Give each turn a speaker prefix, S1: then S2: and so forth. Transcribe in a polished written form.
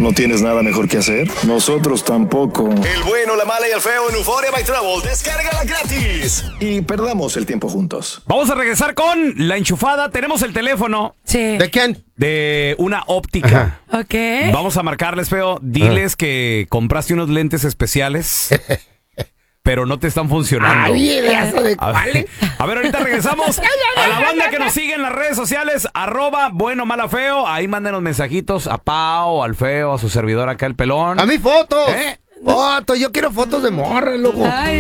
S1: ¿No tienes nada mejor que hacer? Nosotros tampoco.
S2: El bueno, la mala y el feo en Euphoria by Travel. Descárgala gratis.
S1: Y perdamos el tiempo juntos.
S3: Vamos a regresar con la enchufada. Tenemos el teléfono.
S4: Sí.
S5: ¿De quién?
S3: De una óptica.
S4: Ok.
S3: Vamos a marcarles, feo. Diles que compraste unos lentes especiales, pero no te están funcionando.
S5: Ay, ideazo de
S3: A ver, ahorita regresamos a la banda que nos sigue en las redes sociales, @bueno-mala-feo. Ahí mándenos mensajitos a Pao, al feo, a su servidor acá, el pelón.
S5: A mí fotos.
S3: ¿Eh?
S5: Fotos, yo quiero fotos de morra, loco.
S4: Ay.